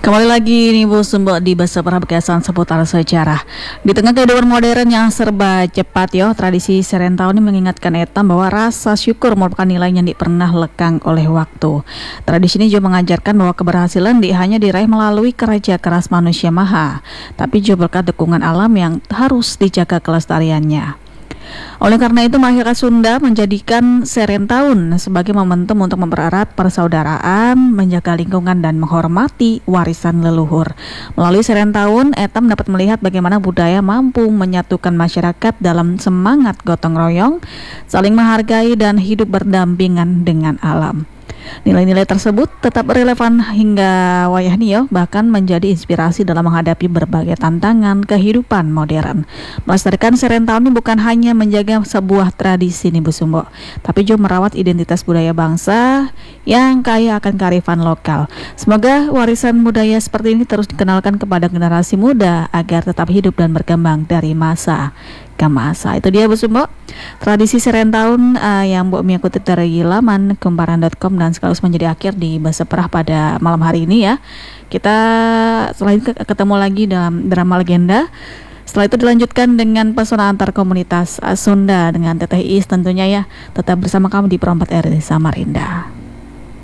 Kembali lagi nih Bu Sumbo di Bahasa Perabekasan seputar sejarah. Di tengah kehidupan modern yang serba cepat tradisi Serentau ini mengingatkan etam bahwa rasa syukur merupakan nilai yang tidak pernah lekang oleh waktu. Tradisi ini juga mengajarkan bahwa keberhasilan hanya diraih melalui kerja keras manusia maha, tapi juga berkat dukungan alam yang harus dijaga kelestariannya. Oleh karena itu, masyarakat Sunda menjadikan Serentahun sebagai momentum untuk mempererat persaudaraan, menjaga lingkungan, dan menghormati warisan leluhur. Melalui Serentahun, etam dapat melihat bagaimana budaya mampu menyatukan masyarakat dalam semangat gotong royong, saling menghargai, dan hidup berdampingan dengan alam. Nilai-nilai tersebut tetap relevan hingga wayah bahkan menjadi inspirasi dalam menghadapi berbagai tantangan kehidupan modern. Melestarikan Serentahun ini bukan hanya menjaga sebuah tradisi nih Bu Sumbo, tapi juga merawat identitas budaya bangsa yang kaya akan kearifan lokal. Semoga warisan budaya seperti ini terus dikenalkan kepada generasi muda agar tetap hidup dan berkembang dari masa ke masa. Itu dia Bu Sumbo, tradisi Serentahun yang Bu Mia kutip dari laman kumparan.com dan sekaligus menjadi akhir di Bahasa Perah pada malam hari ini ya. Kita setelah itu ketemu lagi dalam drama legenda. Setelah itu dilanjutkan dengan pesona antar komunitas Sunda dengan Teteh Is tentunya ya. Tetap bersama kami di Perempat RRI Samarinda.